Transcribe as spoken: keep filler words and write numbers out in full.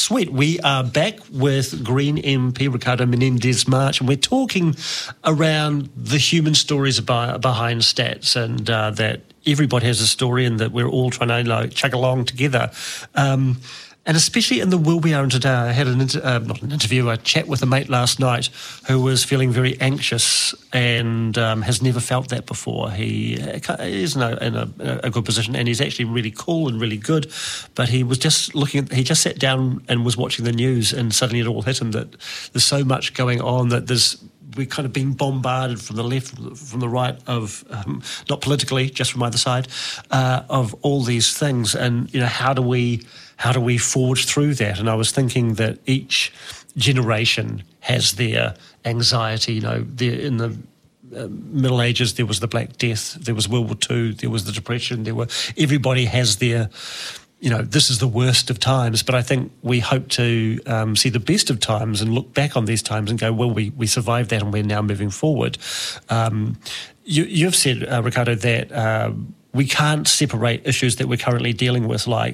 Sweet. We are back with Green M P Ricardo Menendez-March, and we're talking around the human stories about, behind stats, and uh, that everybody has a story and that we're all trying to, you know, chug along together. Um, and especially in the world we are in today. I had an inter- uh, not an interview, a chat with a mate last night who was feeling very anxious and um, has never felt that before. He is in, a, in a, a good position, and he's actually really cool and really good, but he was just looking at, he just sat down and was watching the news, and suddenly it all hit him that there's so much going on, that there's we're kind of being bombarded from the left, from the right, of um, not politically, just from either side, uh, of all these things. And you know, how do we how do we forge through that? And I was thinking that each generation has their anxiety. You know, their, in the uh, Middle Ages there was the Black Death, there was World War Two, there was the Depression. There were everybody has their. You know, this is the worst of times, but I think we hope to um, see the best of times and look back on these times and go, well, we, we survived that and we're now moving forward. Um, you, you've said, uh, Ricardo, that uh, we can't separate issues that we're currently dealing with, like